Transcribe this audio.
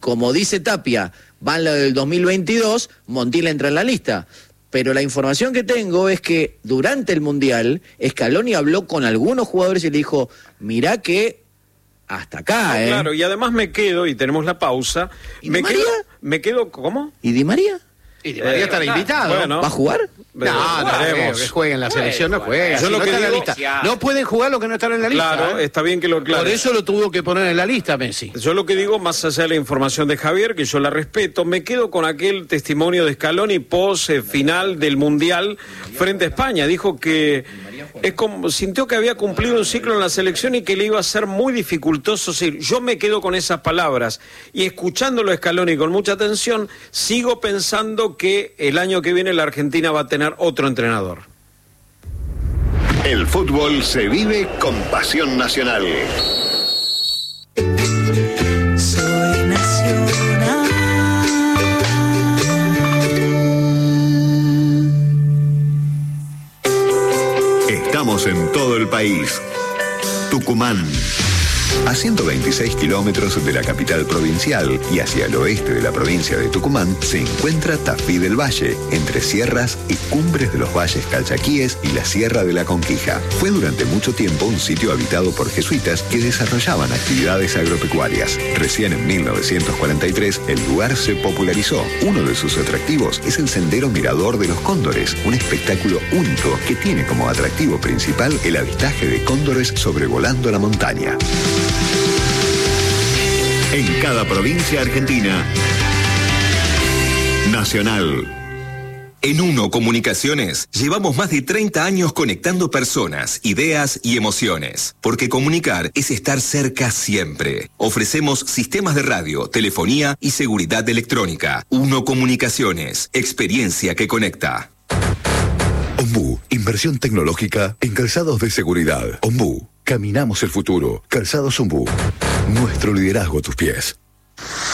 como dice Tapia, van la del 2022, Montiel entra en la lista. Pero la información que tengo es que durante el Mundial, Scaloni habló con algunos jugadores y le dijo, mirá que hasta acá, Claro, y además me quedo, y tenemos la pausa. ¿Y Di María? Me quedo, ¿cómo? ¿Y Di María? Y Di María estará invitado. Bueno, ¿Va a jugar? No, que jueguen en la selección, no juega. Yo Si lo no que está en la digo- lista. No pueden jugar los que no están en la lista. Claro, está bien que lo aclare. Por eso lo tuvo que poner en la lista Messi. Yo lo que digo, más allá de la información de Javier, que yo la respeto, me quedo con aquel testimonio de Scaloni post final del Mundial frente a España. Dijo que sintió que había cumplido un ciclo en la selección y que le iba a ser muy dificultoso. Sí, yo me quedo con esas palabras y escuchándolo a Scaloni con mucha atención, sigo pensando que el año que viene la Argentina va a tener otro entrenador. El fútbol se vive con pasión nacional. Soy nacional. Estamos en todo el país. Tucumán. A 126 kilómetros de la capital provincial y hacia el oeste de la provincia de Tucumán se encuentra Tafí del Valle, entre sierras y cumbres de los valles calchaquíes y la Sierra de la Conquija. Fue durante mucho tiempo un sitio habitado por jesuitas que desarrollaban actividades agropecuarias. Recién en 1943 el lugar se popularizó. Uno de sus atractivos es el Sendero Mirador de los Cóndores, un espectáculo único que tiene como atractivo principal el avistaje de cóndores sobrevolando la montaña. En cada provincia argentina, Nacional. En UNO Comunicaciones llevamos más de 30 años conectando personas, ideas y emociones. Porque comunicar es estar cerca siempre. Ofrecemos sistemas de radio, telefonía y seguridad electrónica. UNO Comunicaciones, experiencia que conecta. Ombú, inversión tecnológica en calzados de seguridad. Ombú, caminamos el futuro. Calzados Ombú, nuestro liderazgo a tus pies.